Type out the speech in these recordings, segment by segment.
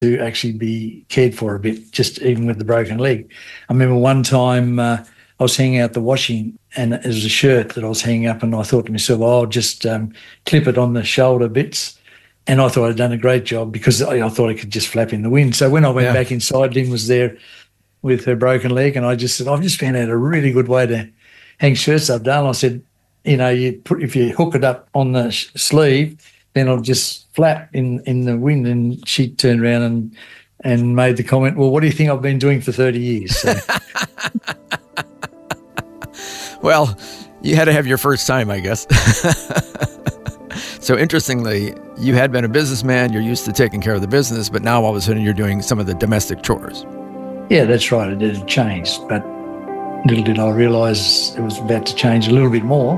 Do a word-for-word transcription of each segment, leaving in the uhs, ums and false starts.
to actually be cared for a bit, just even with the broken leg. I remember one time uh, I was hanging out the washing, and it was a shirt that I was hanging up, and I thought to myself, oh, I'll just um, clip it on the shoulder bits. And I thought I'd done a great job because I, I thought it could just flap in the wind. So when I went yeah. back inside, Lynn was there with her broken leg, and I just said, I've just found out a really good way to hang shirts up, darling. I said, you know, you put if you hook it up on the sh- sleeve, then it'll just flap in, in the wind. And she turned around and and made the comment, well, what do you think I've been doing for thirty years? So. Well, you had to have your first time, I guess. So interestingly, you had been a businessman, you're used to taking care of the business, but now all of a sudden you're doing some of the domestic chores. Yeah, that's right. It did change, but little did I realise it was about to change a little bit more.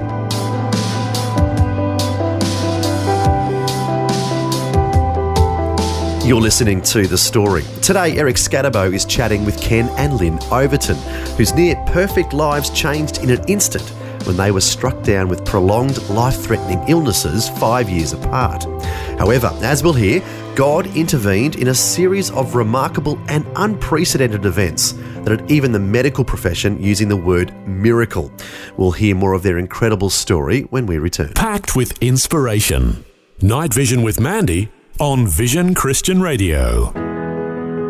You're listening to The Story. Today, Eric Scatterbo is chatting with Ken and Lynn Overton, whose near-perfect lives changed in an instant when they were struck down with prolonged life-threatening illnesses five years apart. However, as we'll hear, God intervened in a series of remarkable and unprecedented events that had even the medical profession using the word miracle. We'll hear more of their incredible story when we return. Packed with inspiration. Night Vision with Mandy on Vision Christian Radio.